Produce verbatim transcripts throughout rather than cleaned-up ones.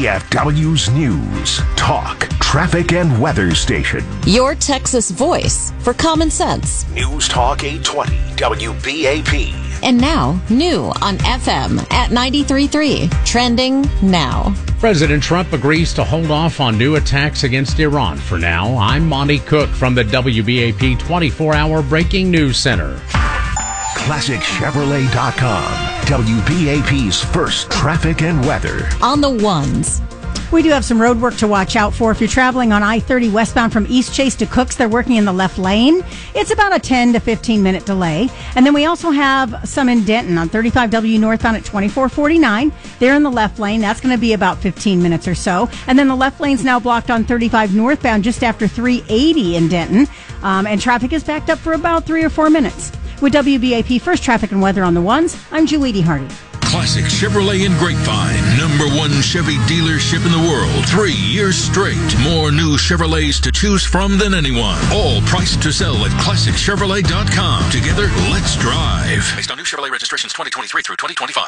D F W's News, Talk, Traffic, and Weather Station. Your Texas voice for common sense. News Talk eight twenty W B A P. And now, new on F M at ninety-three point three. Trending now. President Trump agrees to hold off on new attacks against Iran for now. I'm Monty Cook from the W B A P twenty-four hour Breaking News Center. Classic Chevrolet dot com, W B A P's first traffic and weather. On the ones. We do have some road work to watch out for. If you're traveling on I thirty westbound from East Chase to Cooks, they're working in the left lane. It's about a ten to fifteen minute delay. And then we also have some in Denton on thirty-five W northbound at twenty-four forty-nine. They're in the left lane. That's going to be about fifteen minutes or so. And then the left lane's now blocked on thirty-five northbound just after three eighty in Denton. Um, and traffic is backed up for about three or four minutes. With W B A P First Traffic and Weather on the ones, I'm Julie Hardy. Classic Chevrolet in Grapevine, number one Chevy dealership in the world, three years straight. More new Chevrolets to choose from than anyone. All priced to sell at Classic Chevrolet dot com. Together, let's drive. Based on new Chevrolet registrations twenty twenty-three through twenty twenty-five.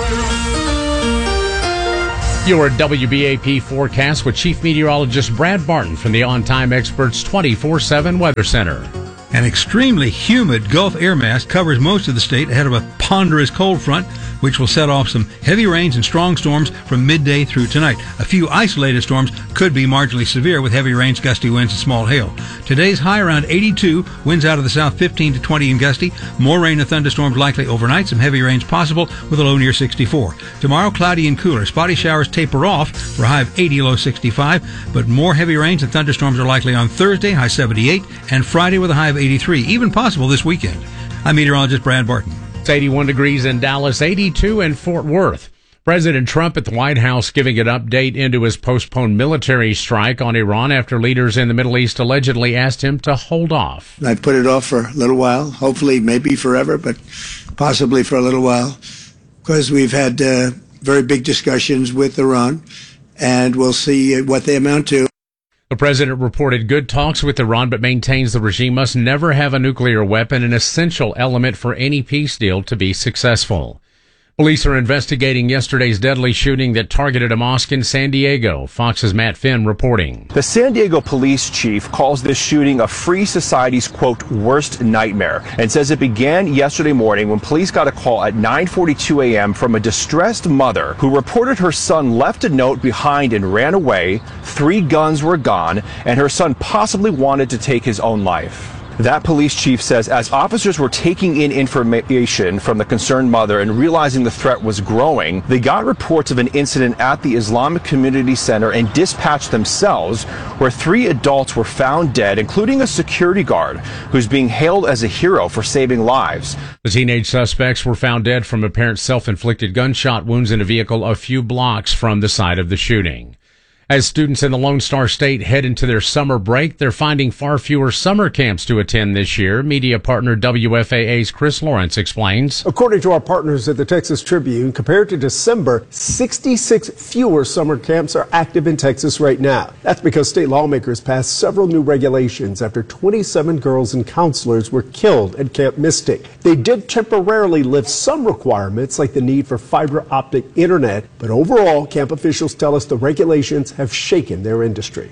Your W B A P forecast with Chief Meteorologist Brad Barton from the On Time Experts twenty-four seven Weather Center. An extremely humid Gulf air mass covers most of the state ahead of a ponderous cold front, which will set off some heavy rains and strong storms from midday through tonight. A few isolated storms could be marginally severe with heavy rains, gusty winds, and small hail. Today's high around eighty-two, winds out of the south fifteen to twenty and gusty. More rain and thunderstorms likely overnight, some heavy rains possible with a low near sixty-four. Tomorrow, cloudy and cooler. Spotty showers taper off for a high of eighty, low sixty-five, but more heavy rains and thunderstorms are likely on Thursday, high seventy-eight, and Friday with a high of eighty-three, even possible this weekend. I'm meteorologist Brad Barton. It's eighty-one degrees in Dallas, eighty-two in Fort Worth. President Trump at the White House giving an update into his postponed military strike on Iran after leaders in the Middle East allegedly asked him to hold off. I put it off for a little while, hopefully maybe forever, but possibly for a little while, because we've had uh, very big discussions with Iran, and we'll see what they amount to. The president reported good talks with Iran, but maintains the regime must never have a nuclear weapon, an essential element for any peace deal to be successful. Police are investigating yesterday's deadly shooting that targeted a mosque in San Diego. Fox's Matt Finn reporting. The San Diego police chief calls this shooting a free society's, quote, worst nightmare, and says it began yesterday morning when police got a call at nine forty-two a.m. from a distressed mother who reported her son left a note behind and ran away. Three guns were gone, and her son possibly wanted to take his own life. That police chief says as officers were taking in information from the concerned mother and realizing the threat was growing, they got reports of an incident at the Islamic Community Center and dispatched themselves, where three adults were found dead, including a security guard who's being hailed as a hero for saving lives. The teenage suspects were found dead from apparent self-inflicted gunshot wounds in a vehicle a few blocks from the site of the shooting. As students in the Lone Star State head into their summer break, they're finding far fewer summer camps to attend this year. Media partner W F A A's Chris Lawrence explains. According to our partners at the Texas Tribune, compared to December, sixty-six fewer summer camps are active in Texas right now. That's because state lawmakers passed several new regulations after twenty-seven girls and counselors were killed at Camp Mystic. They did temporarily lift some requirements, like the need for fiber optic internet, but overall, camp officials tell us the regulations have shaken their industry.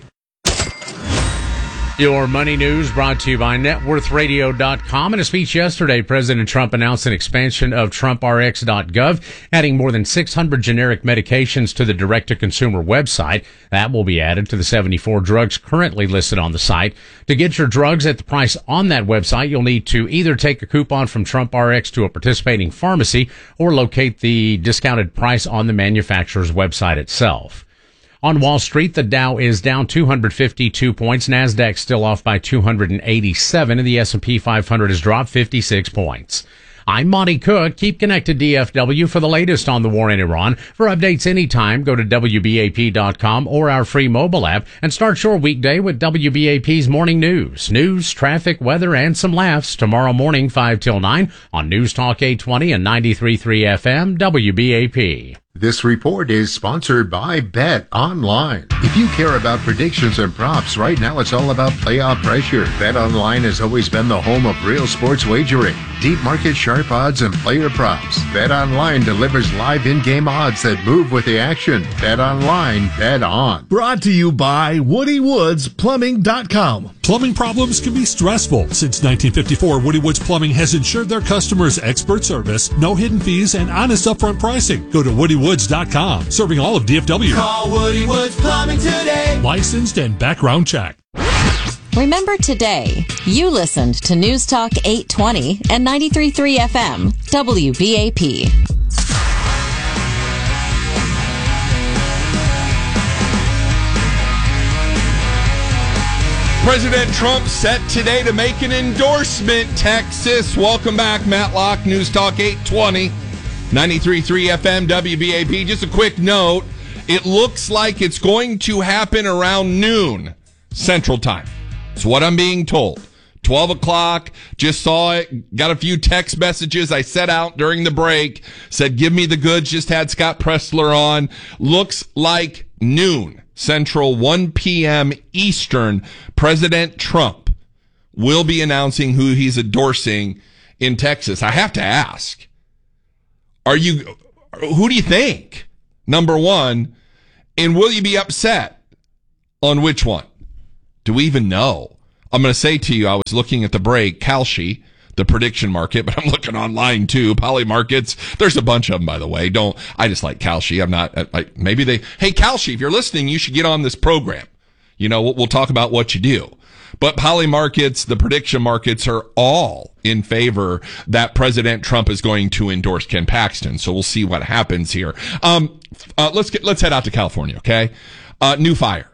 Your money news brought to you by net worth radio dot com. In a speech yesterday, President Trump announced an expansion of Trump R X dot gov, adding more than six hundred generic medications to the direct-to-consumer website. That will be added to the seventy-four drugs currently listed on the site. To get your drugs at the price on that website, you'll need to either take a coupon from Trump R X to a participating pharmacy or locate the discounted price on the manufacturer's website itself. On Wall Street, the Dow is down two hundred fifty-two points. NASDAQ still off by two hundred eighty-seven, and the S and P five hundred has dropped fifty-six points. I'm Monty Cook. Keep connected D F W for the latest on the war in Iran. For updates anytime, go to W B A P dot com or our free mobile app and start your weekday with W B A P's morning news. News, traffic, weather, and some laughs tomorrow morning five till nine on News Talk eight twenty and ninety-three point three F M W B A P. This report is sponsored by Bet Online. If you care about predictions and props, right now it's all about playoff pressure. Bet Online has always been the home of real sports wagering. Deep market, sharp odds, and player props. Bet Online delivers live in-game odds that move with the action. Bet Online, bet on. Brought to you by Woody Woods Plumbing dot com. Plumbing problems can be stressful. Since nineteen fifty-four, Woody Woods Plumbing has ensured their customers expert service, no hidden fees, and honest upfront pricing. Go to woody woods dot com, serving all of D F W. Call Woody Woods Plumbing today. Licensed and background check. Remember today, you listened to News Talk eight twenty and ninety-three point three F M, W B A P. President Trump set today to make an endorsement. Texas. Welcome back, Matlock. News Talk eight twenty, ninety-three point three F M, W B A P. Just a quick note. It looks like it's going to happen around noon Central Time. It's what I'm being told. twelve o'clock, just saw it, got a few text messages I set out during the break, said give me the goods, just had Scott Pressler on. Looks like noon Central, one p.m. Eastern, President Trump will be announcing who he's endorsing in Texas. I have to ask, are you, who do you think? Number one, and will you be upset on which one? Do we even know? I'm going to say to you, I was looking at the break, Kalshi, the prediction market, but I'm looking online too. Poly Markets. There's a bunch of them, by the way. Don't, I just like Kalshi. I'm not, I, maybe they, hey, Kalshi, if you're listening, you should get on this program. You know, we'll, we'll talk about what you do. But Poly Markets, the prediction markets are all in favor that President Trump is going to endorse Ken Paxton. So we'll see what happens here. Um, uh, let's get, let's head out to California. Okay. Uh, new fire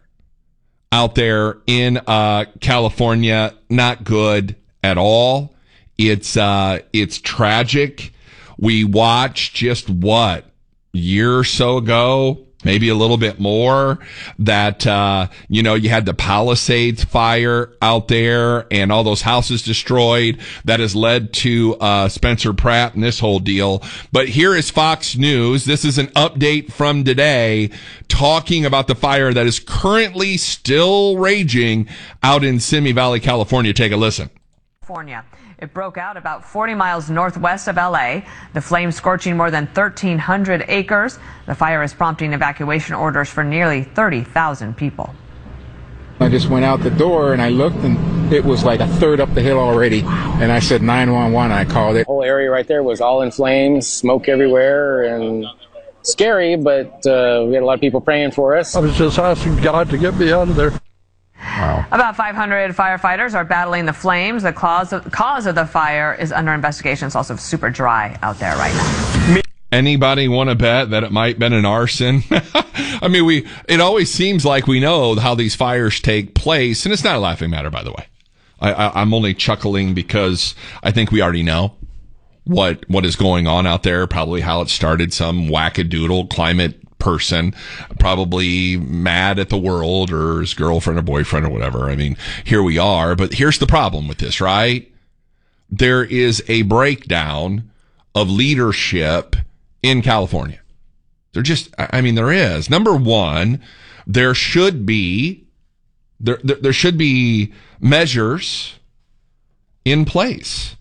out there in, uh, California. Not good at all. It's, uh, it's tragic. We watched just what, a year or so ago, maybe a little bit more, that, uh, you know, you had the Palisades fire out there and all those houses destroyed. That has led to, uh, Spencer Pratt and this whole deal. But here is Fox News. This is an update from today talking about the fire that is currently still raging out in Simi Valley, California. Take a listen. California. It broke out about forty miles northwest of L A, the flames scorching more than thirteen hundred acres. The fire is prompting evacuation orders for nearly thirty thousand people. I just went out the door and I looked and it was like a third up the hill already. And I said nine one one, I called it. The whole area right there was all in flames, smoke everywhere, and scary, but uh, we had a lot of people praying for us. I was just asking God to get me out of there. Wow. About five hundred firefighters are battling the flames. The cause of, cause of the fire is under investigation. It's also super dry out there right now. Anybody want to bet that it might have been an arson? I mean, we, it always seems like we know how these fires take place, and it's not a laughing matter, by the way. I, I, I'm only chuckling because I think we already know what, what is going on out there, probably how it started, some wackadoodle climate person, probably mad at the world or his girlfriend or boyfriend or whatever. I mean, here we are, but here's the problem with this, right? There is a breakdown of leadership in California. There just, I mean, there is. Number one, there should be, there, there, there should be measures in place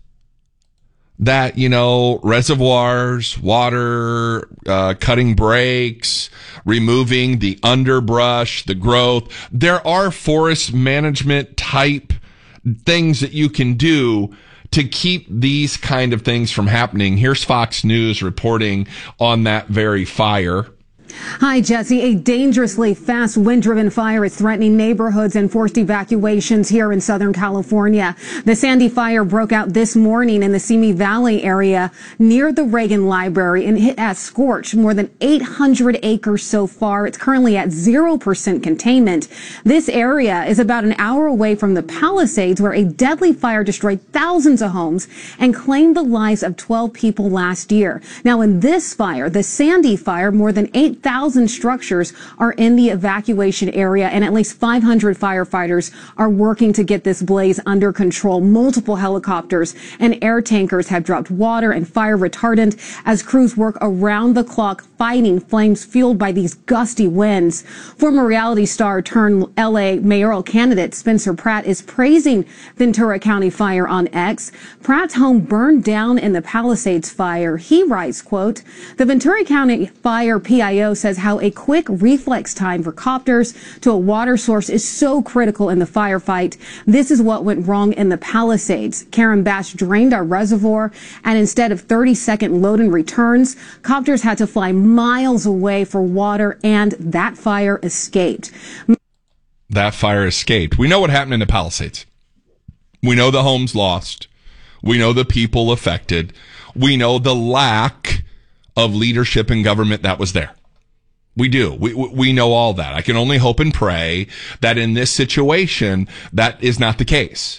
that, you know, reservoirs, water, uh, cutting breaks, removing the underbrush, the growth. There are forest management type things that you can do to keep these kind of things from happening. Here's Fox News reporting on that very fire. Hi, Jesse. A dangerously fast wind-driven fire is threatening neighborhoods and forced evacuations here in Southern California. The Sandy fire broke out this morning in the Simi Valley area near the Reagan Library, and it has scorched more than eight hundred acres so far. It's currently at zero percent containment. This area is about an hour away from the Palisades, where a deadly fire destroyed thousands of homes and claimed the lives of twelve people last year. Now, in this fire, the Sandy fire, more than eight thousand thousand structures are in the evacuation area, and at least five hundred firefighters are working to get this blaze under control. Multiple helicopters and air tankers have dropped water and fire retardant as crews work around the clock fighting flames fueled by these gusty winds. Former reality star turned L A mayoral candidate Spencer Pratt is praising Ventura County Fire on X. Pratt's home burned down in the Palisades fire. He writes, quote, the Ventura County Fire P I O says how a quick reflex time for copters to a water source is so critical in the firefight. This is what went wrong in the Palisades. Karen Bash drained our reservoir, and instead of thirty second load and returns, copters had to fly miles away for water, and that fire escaped. That fire escaped. We know what happened in the Palisades. We know the homes lost. We know the people affected. We know the lack of leadership and government that was there. We do. We we know all that. I can only hope and pray that in this situation, that is not the case.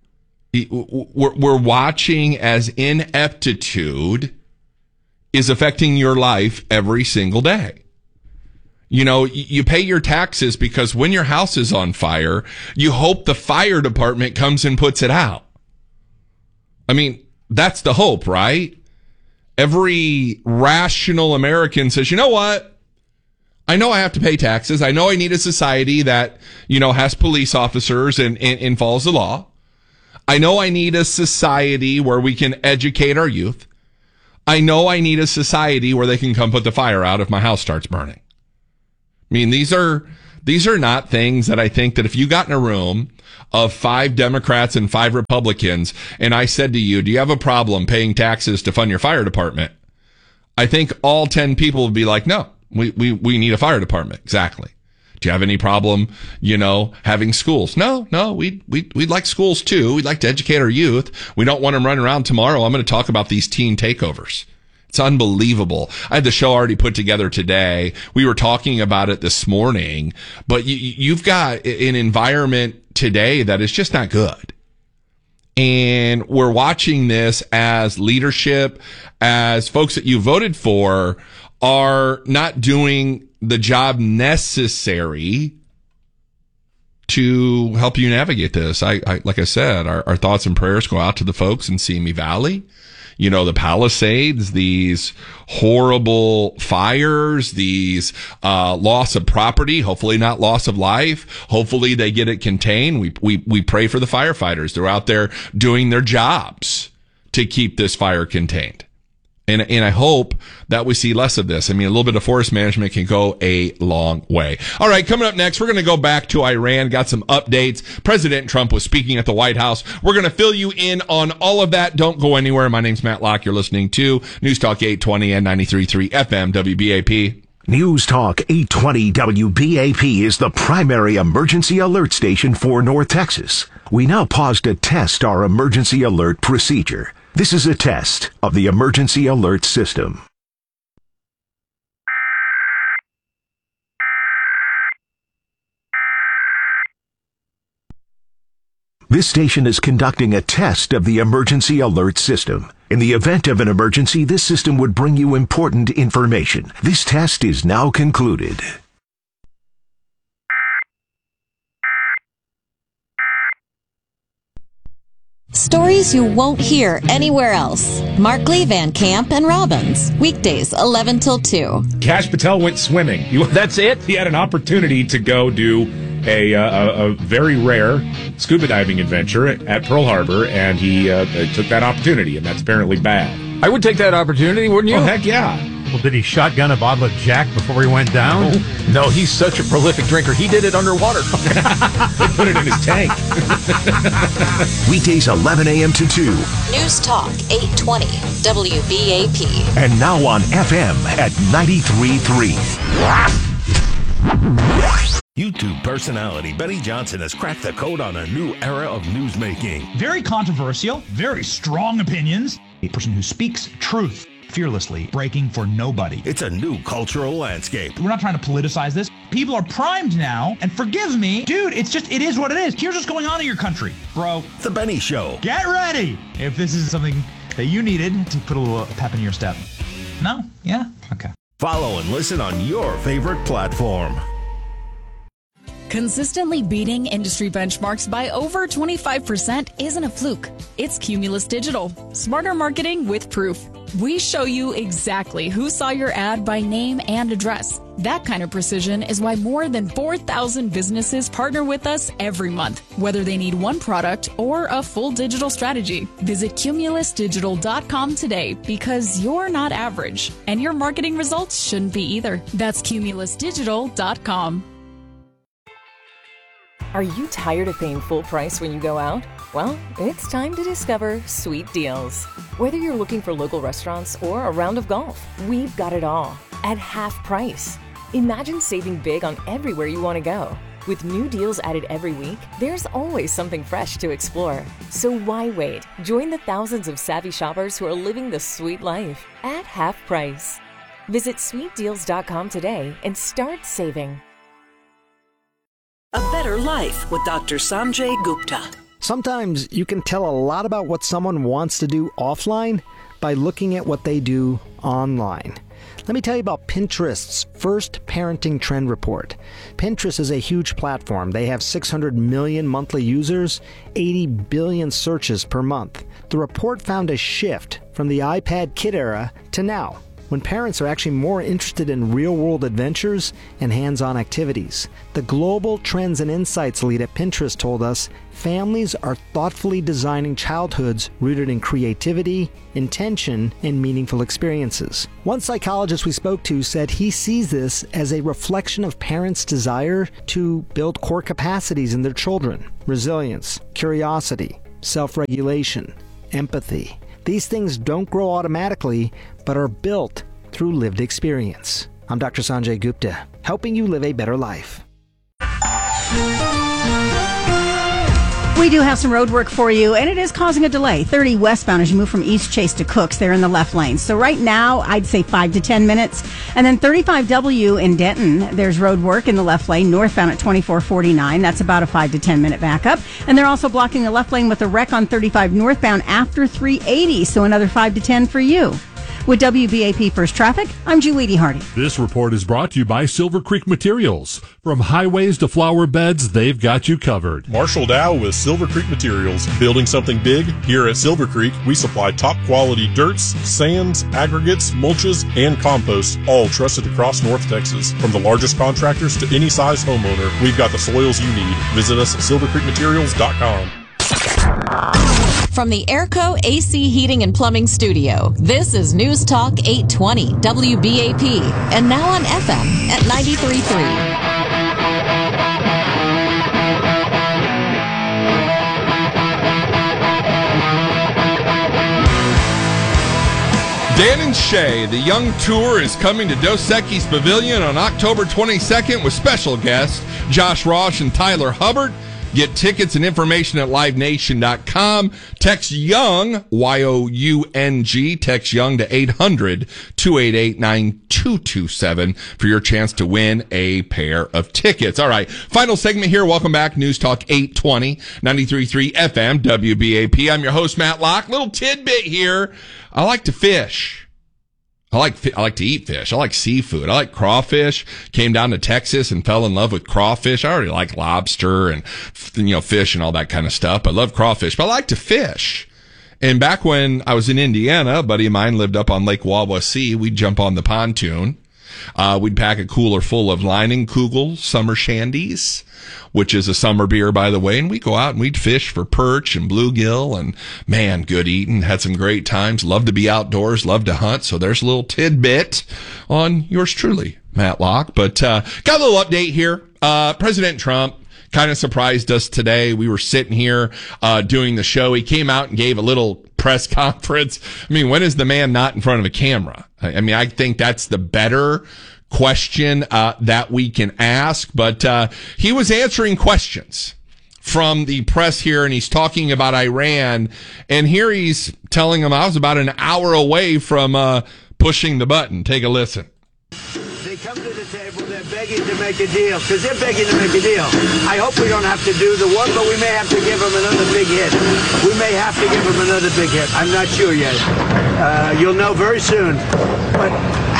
We're, we're watching as ineptitude is affecting your life every single day. You know, you pay your taxes because when your house is on fire, you hope the fire department comes and puts it out. I mean, that's the hope, right? Every rational American says, you know what? I know I have to pay taxes. I know I need a society that, you know, has police officers and, and, and follows the law. I know I need a society where we can educate our youth. I know I need a society where they can come put the fire out if my house starts burning. I mean, these are these are not things that I think that if you got in a room of five Democrats and five Republicans and I said to you, do you have a problem paying taxes to fund your fire department? I think all ten people would be like, no, we, we, we need a fire department. Exactly. Do you have any problem, you know, having schools? No, no, we we we'd like schools too. We'd like to educate our youth. We don't want them running around tomorrow. I'm going to talk about these teen takeovers. It's unbelievable. I had the show already put together today. We were talking about it this morning, but you, you've got an environment today that is just not good. And we're watching this as leadership, as folks that you voted for are not doing the job necessary to help you navigate this. I, I like I said, our, our thoughts and prayers go out to the folks in Simi Valley. You know, the Palisades, these horrible fires, these uh loss of property, hopefully not loss of life. Hopefully they get it contained. We we we pray for the firefighters. They're out there doing their jobs to keep this fire contained. And, and I hope that we see less of this. I mean, a little bit of forest management can go a long way. All right, coming up next, we're going to go back to Iran, got some updates. President Trump was speaking at the White House. We're going to fill you in on all of that. Don't go anywhere. My name's Matt Locke. You're listening to News Talk eight twenty and ninety-three point three F M W B A P. News Talk eight twenty W B A P is the primary emergency alert station for North Texas. We now pause to test our emergency alert procedure. This is a test of the emergency alert system. This station is conducting a test of the emergency alert system. In the event of an emergency, this system would bring you important information. This test is now concluded. Stories you won't hear anywhere else. Markley, Van Camp, and Robbins. Weekdays, eleven till two. Kash Patel went swimming. You, that's it? He had an opportunity to go do a, uh, a, a very rare scuba diving adventure at Pearl Harbor, and he uh, took that opportunity, and that's apparently bad. I would take that opportunity, wouldn't you? Oh, heck yeah. Well, did he shotgun a bottle of Jack before he went down? No, no, he's such a prolific drinker. He did it underwater. They put it in his tank. Weekdays eleven a.m. to two. News Talk eight twenty W B A P. And now on F M at ninety-three point three. YouTube personality Benny Johnson has cracked the code on a new era of newsmaking. Very controversial, very strong opinions. A person who speaks truth fearlessly, breaking for nobody. It's a new cultural landscape. We're not trying to politicize this. People are primed now, and forgive me, dude, it's just, it is what it is. Here's what's going on in your country, bro. The Benny Show. Get ready if this is something that you needed to put a little pep in your step. No? Yeah? Okay. Follow and listen on your favorite platform. Consistently beating industry benchmarks by over twenty-five percent isn't a fluke. It's Cumulus Digital. Smarter marketing with proof. We show you exactly who saw your ad by name and address. That kind of precision is why more than four thousand businesses partner with us every month, whether they need one product or a full digital strategy. Visit cumulus digital dot com today because you're not average, and your marketing results shouldn't be either. That's cumulus digital dot com. Are you tired of paying full price when you go out? Well, it's time to discover Sweet Deals. Whether you're looking for local restaurants or a round of golf, we've got it all at half price. Imagine saving big on everywhere you want to go. With new deals added every week, there's always something fresh to explore. So why wait? Join the thousands of savvy shoppers who are living the sweet life at half price. Visit sweet deals dot com today and start saving. A Better Life with Doctor Sanjay Gupta. Sometimes you can tell a lot about what someone wants to do offline by looking at what they do online. Let me tell you about Pinterest's first parenting trend report. Pinterest is a huge platform. They have six hundred million monthly users, eighty billion searches per month. The report found a shift from the iPad kid era to now, when parents are actually more interested in real-world adventures and hands-on activities. The Global Trends and Insights lead at Pinterest told us families are thoughtfully designing childhoods rooted in creativity, intention, and meaningful experiences. One psychologist we spoke to said he sees this as a reflection of parents' desire to build core capacities in their children: resilience, curiosity, self-regulation, empathy. These things don't grow automatically, but are built through lived experience. I'm Doctor Sanjay Gupta, helping you live a better life. We do have some road work for you, and it is causing a delay. thirty westbound as you move from East Chase to Cooks. They're in the left lane. So right now, I'd say five to ten minutes. And then thirty-five W in Denton, there's road work in the left lane, northbound at twenty-four forty-nine. That's about a five to ten minute backup. And they're also blocking the left lane with a wreck on thirty-five northbound after three eighty. So another five to ten for you. With W B A P First Traffic, I'm Julie Hardy. This report is brought to you by Silver Creek Materials. From highways to flower beds, they've got you covered. Marshall Dow with Silver Creek Materials. Building something big? Here at Silver Creek, we supply top quality dirts, sands, aggregates, mulches, and compost, all trusted across North Texas. From the largest contractors to any size homeowner, we've got the soils you need. Visit us at silver creek materials dot com. From the Airco A C Heating and Plumbing Studio, this is News Talk eight twenty W B A P, and now on F M at ninety-three point three. Dan and Shay, the Young Tour, is coming to Dos Equis Pavilion on October twenty-second with special guests Josh Rosh and Tyler Hubbard. Get tickets and information at live nation dot com. Text YOUNG, Y O U N G, text YOUNG to eight hundred, two eight eight, nine two two seven for your chance to win a pair of tickets. All right, final segment here. Welcome back. News Talk eight twenty, ninety-three point three F M, W B A P. I'm your host, Matt Locke. Little tidbit here. I like to fish. I like I like to eat fish. I like seafood. I like crawfish. Came down to Texas and fell in love with crawfish. I already like lobster and, you know, fish and all that kind of stuff. I love crawfish, but I like to fish. And back when I was in Indiana, a buddy of mine lived up on Lake Wawasee. We'd jump on the pontoon. Uh, we'd pack a cooler full of Leinenkugel summer shandies, which is a summer beer, by the way, and we'd go out and we'd fish for perch and bluegill, and man, good eating. Had some great times. Love to be outdoors. Love to hunt. So there's a little tidbit on yours truly, Matt Locke. But uh, got a little update here. Uh, President Trump kind of surprised us today. We were sitting here uh, doing the show. He came out and gave a little press conference. I mean, when is the man not in front of a camera? I, I mean, I think that's the better question uh that we can ask, but uh he was answering questions from the press here, and he's talking about Iran, and here he's telling them I was about an hour away from uh pushing the button. Take a listen. They come to the table, they're begging to make a deal, because they're begging to make a deal. I hope we don't have to do the one, but we may have to give them another big hit. We may have to give them another big hit. I'm not sure yet. Uh, you'll know very soon. But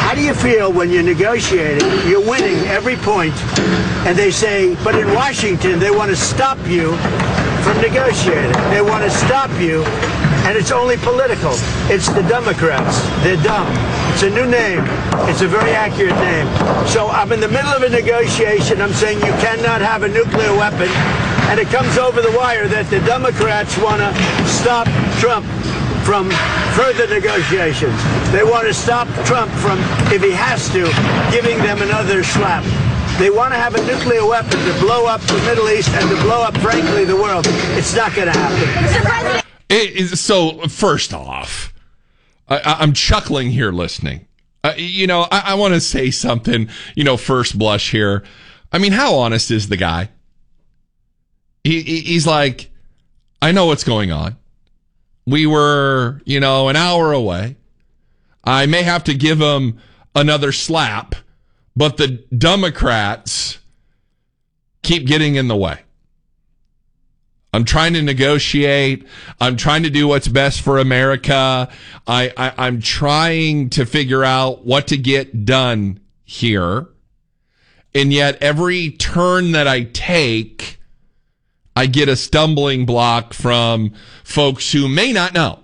How do you feel when you're negotiating, you're winning every point, and they say, but in Washington, they want to stop you from negotiating. They want to stop you, and it's only political. It's the Democrats. They're dumb. It's a new name. It's a very accurate name. So I'm in the middle of a negotiation. I'm saying you cannot have a nuclear weapon, and it comes over the wire that the Democrats want to stop Trump from further negotiations. They want to stop Trump from, if he has to, giving them another slap. They want to have a nuclear weapon to blow up the Middle East and to blow up, frankly, the world. It's not going to happen. It is, so, first off, I, I'm chuckling here listening. Uh, you know, I, I want to say something, you know, first blush here. I mean, how honest is the guy? He, he He's like, I know what's going on. We were, you know, an hour away. I may have to give him another slap, but the Democrats keep getting in the way. I'm trying to negotiate. I'm trying to do what's best for America. I, I, I'm trying to figure out what to get done here. And yet every turn that I take, I get a stumbling block from folks who may not know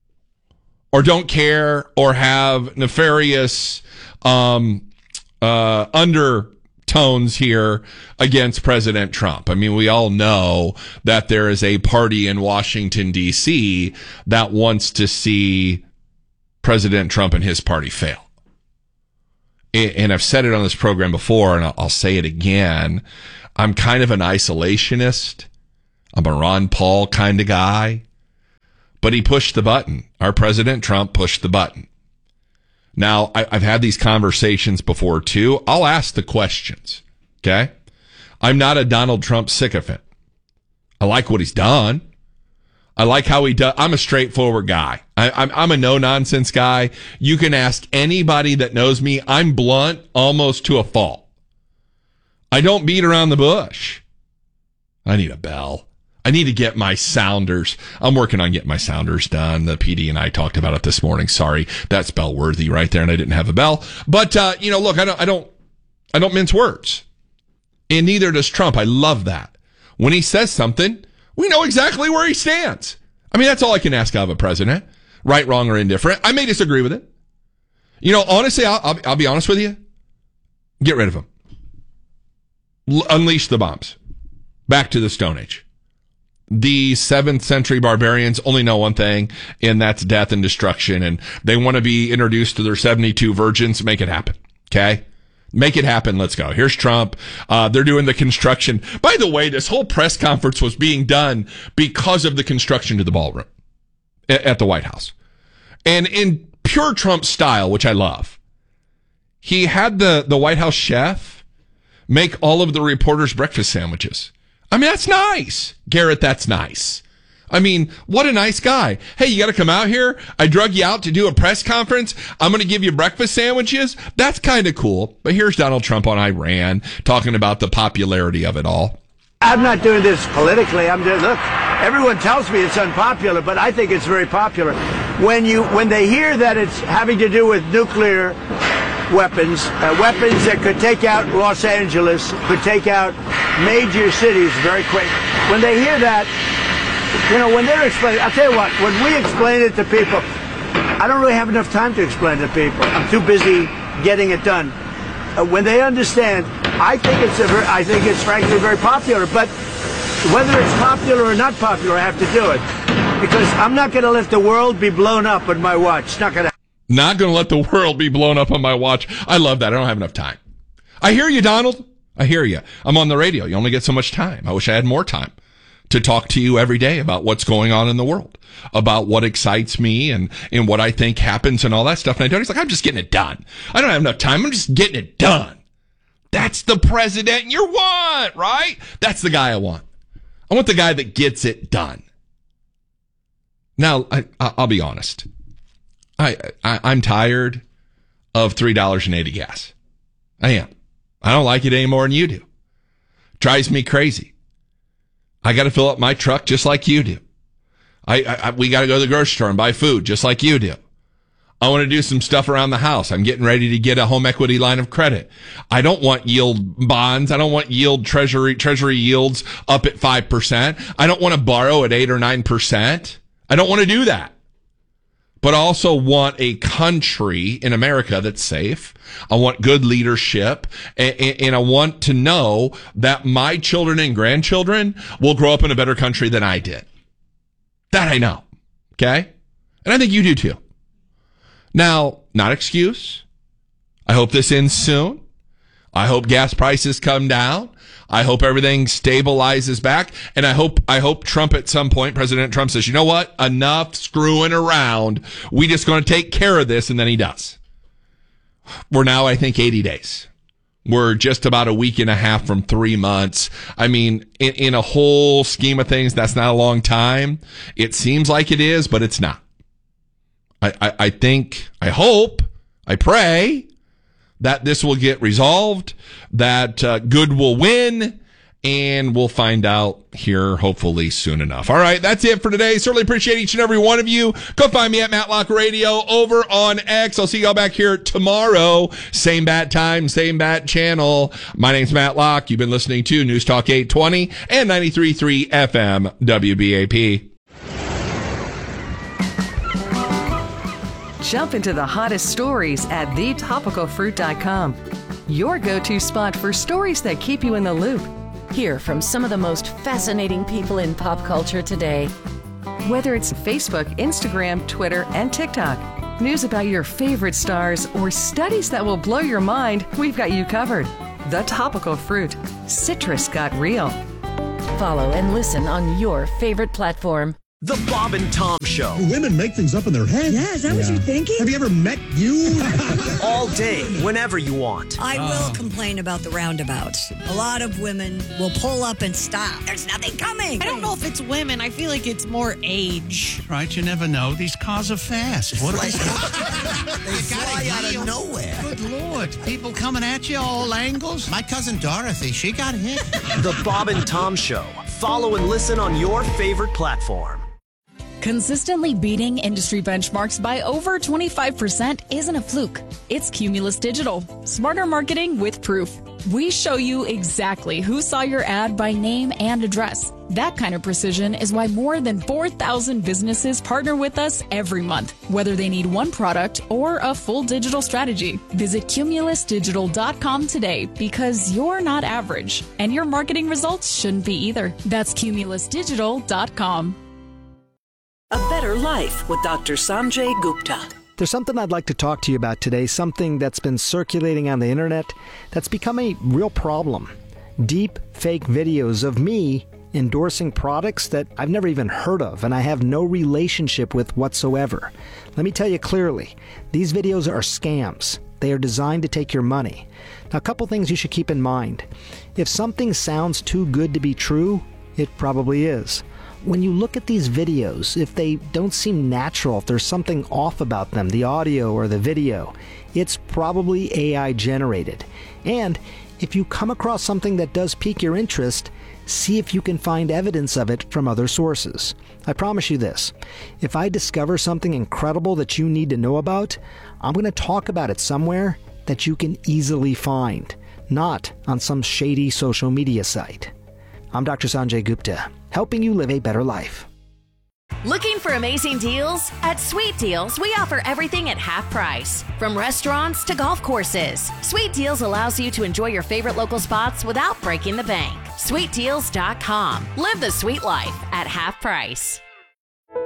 or don't care or have nefarious um, uh, undertones here against President Trump. I mean, we all know that there is a party in Washington, D C that wants to see President Trump and his party fail. And I've said it on this program before, and I'll say it again. I'm kind of an isolationist. I'm a Ron Paul kind of guy. But he pushed the button. Our President Trump pushed the button. Now, I, I've had these conversations before, too. I'll ask the questions, okay? I'm not a Donald Trump sycophant. I like what he's done. I like how he does. I'm a straightforward guy. I, I'm, I'm a no-nonsense guy. You can ask anybody that knows me. I'm blunt almost to a fault. I don't beat around the bush. I need a bell. I need to get my sounders. I'm working on getting my sounders done. The P D and I talked about it this morning. Sorry, that's bell worthy right there, and I didn't have a bell. But uh, you know, look, I don't, I don't, I don't mince words, and neither does Trump. I love that. When he says something, we know exactly where he stands. I mean, that's all I can ask out of a president, right, wrong, or indifferent. I may disagree with it. You know, honestly, I'll, I'll, I'll be honest with you. Get rid of him. L- unleash the bombs. Back to the Stone Age. The seventh century barbarians only know one thing, and that's death and destruction. And they want to be introduced to their seventy-two virgins. Make it happen. Okay? Make it happen. Let's go. Here's Trump. Uh, they're doing the construction. By the way, this whole press conference was being done because of the construction to the ballroom at the White House. And in pure Trump style, which I love, he had the, the White House chef make all of the reporters breakfast sandwiches. I mean, that's nice. Garrett, that's nice. I mean, what a nice guy. Hey, you got to come out here. I drug you out to do a press conference. I'm going to give you breakfast sandwiches. That's kind of cool. But here's Donald Trump on Iran talking about the popularity of it all. I'm not doing this politically. I'm doing, look, everyone tells me it's unpopular, but I think it's very popular. When you, when they hear that it's having to do with nuclear weapons, uh, weapons that could take out Los Angeles, could take out major cities very quick. When they hear that, you know, when they're explaining, I'll tell you what, when we explain it to people, I don't really have enough time to explain it to people. I'm too busy getting it done. Uh, when they understand, I think it's a very, I think it's frankly very popular, but whether it's popular or not popular, I have to do it. Because I'm not going to let the world be blown up on my watch. It's not going to Not going to let the world be blown up on my watch. I love that. I don't have enough time. I hear you, Donald. I hear you. I'm on the radio. You only get so much time. I wish I had more time to talk to you every day about what's going on in the world, about what excites me and, and what I think happens and all that stuff. And I don't. He's like, I'm just getting it done. I don't have enough time. I'm just getting it done. That's the president you want, right? That's the guy I want. I want the guy that gets it done. Now, I, I'll be honest. I, I, I'm tired of three dollars and eighty gas. I am. I don't like it any more than you do. Drives me crazy. I got to fill up my truck just like you do. I, I we got to go to the grocery store and buy food just like you do. I want to do some stuff around the house. I'm getting ready to get a home equity line of credit. I don't want yield bonds. I don't want yield treasury, treasury yields up at five percent. I don't want to borrow at eight or nine percent. I don't want to do that. But I also want a country in America that's safe. I want good leadership. And, and I want to know that my children and grandchildren will grow up in a better country than I did. That I know. Okay? And I think you do too. Now, not excuse. I hope this ends soon. I hope gas prices come down. I hope everything stabilizes back. And I hope, I hope Trump at some point, President Trump says, you know what? Enough screwing around. We just going to take care of this. And then he does. We're now, I think, eighty days. We're just about a week and a half from three months. I mean, in, in a whole scheme of things, that's not a long time. It seems like it is, but it's not. I, I, I think, I hope, I pray that this will get resolved, that uh, good will win, and we'll find out here hopefully soon enough. All right, that's it for today. Certainly appreciate each and every one of you. Go find me at Matlock Radio over on X. I'll see y'all back here tomorrow. Same bat time, same bat channel. My name's Matt Locke. You've been listening to News Talk eight twenty and ninety-three point three F M W B A P. Jump into the hottest stories at the topical fruit dot com. Your go-to spot for stories that keep you in the loop. Hear from some of the most fascinating people in pop culture today. Whether it's Facebook, Instagram, Twitter, and TikTok, news about your favorite stars, or studies that will blow your mind, we've got you covered. The Topical Fruit. Citrus got real. Follow and listen on your favorite platform. The Bob and Tom Show. Women make things up in their head. Yeah, is that yeah. what you're thinking? Have you ever met you? All day, whenever you want. I uh. will complain about the roundabouts. A lot of women will pull up and stop. There's nothing coming. I don't know if it's women. I feel like it's more age. Right, you never know. These cars are fast. What are they? They fly out of nowhere. Good Lord. People coming at you all angles. My cousin Dorothy, she got hit. The Bob and Tom Show. Follow and listen on your favorite platform. Consistently beating industry benchmarks by over twenty-five percent isn't a fluke. It's Cumulus Digital. Smarter marketing with proof. We show you exactly who saw your ad by name and address. That kind of precision is why more than four thousand businesses partner with us every month, whether they need one product or a full digital strategy. Visit cumulus digital dot com today because you're not average, and your marketing results shouldn't be either. That's cumulus digital dot com. A Better Life with Doctor Sanjay Gupta. There's something I'd like to talk to you about today, something that's been circulating on the internet that's become a real problem. Deep fake videos of me endorsing products that I've never even heard of and I have no relationship with whatsoever. Let me tell you clearly, these videos are scams. They are designed to take your money. Now, a couple things you should keep in mind. If something sounds too good to be true, it probably is. When you look at these videos, if they don't seem natural, if there's something off about them, the audio or the video, it's probably A I generated. And if you come across something that does pique your interest, see if you can find evidence of it from other sources. I promise you this, if I discover something incredible that you need to know about, I'm going to talk about it somewhere that you can easily find, not on some shady social media site. I'm Doctor Sanjay Gupta, helping you live a better life. Looking for amazing deals? At Sweet Deals, we offer everything at half price. From restaurants to golf courses, Sweet Deals allows you to enjoy your favorite local spots without breaking the bank. sweet deals dot com. Live the sweet life at half price.